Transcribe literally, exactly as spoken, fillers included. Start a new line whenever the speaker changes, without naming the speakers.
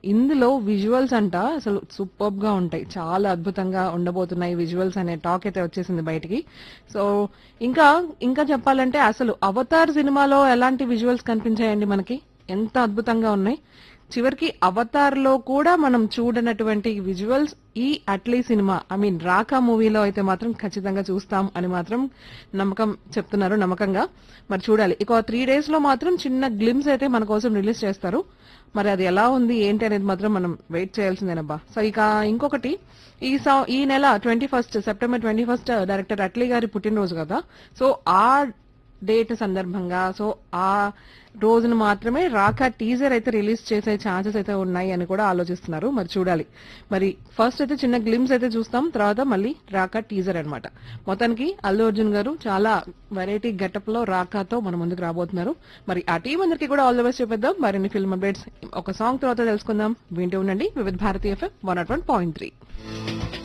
ఇందులో విజువల్స్ అంట అసలు సూపర్బ్ గా ఉంటాయి, చాలా అద్భుతంగా ఉండబోతున్నాయి విజువల్స్ అనే టాక్ అయితే వచ్చేసింది బయటికి. సో ఇంకా ఇంకా చెప్పాలంటే అసలు అవతార్ సినిమాలో ఎలాంటి విజువల్స్ కనిపించాయండి మనకి, ఎంత అద్భుతంగా ఉన్నాయి. చివరికి అవతార్ లో కూడా మనం చూడనటువంటి విజువల్స్ ఈ అట్లీ సినిమా ఐ మీన్ రాకా మూవీలో అయితే మాత్రం ఖచ్చితంగా చూస్తాం అని మాత్రం నమ్మకం చెప్తున్నారు, నమ్మకంగా. మరి చూడాలి. ఇక త్రీ డేస్ లో మాత్రం చిన్న గ్లిమ్స్ అయితే మన కోసం రిలీజ్ చేస్తారు. మరి అది ఎలా ఉంది ఏంటి అనేది మాత్రం మనం వెయిట్ చేయాల్సిందేనబ్బా. సో ఇక ఇంకొకటి, ఈ సా- ఈ నెల twenty first September twenty first director Atlee గారి పుట్టినరోజు కదా. సో ఆ డేట్ సందర్భంగా సో ఆ రోజున మాత్రమే రాకా టీజర్ అయితే రిలీజ్ చేసే ఛాన్సెస్ అయితే ఉన్నాయి అని కూడా ఆలోచిస్తున్నారు. మరి చూడాలి. మరి ఫస్ట్ అయితే చిన్న గ్లిమ్స్ అయితే చూస్తాం, తర్వాత మళ్ళీ రాకా టీజర్ అన్నమాట. మొత్తానికి అల్లు అర్జున్ గారు చాలా వెరైటీ గెటప్ లో రాకాతో మన ముందుకు రాబోతున్నారు. మరి ఆ టీం అందరికీ కూడా ఆల్ ద బెస్ట్ చెప్పేద్దాం. మరిన్ని ఫిల్మ్ అప్డేట్స్ ఒక సాంగ్ తర్వాత తెలుసుకుందాం. వింటూ ఉండండి వివిధ Bharati FM one not one point three.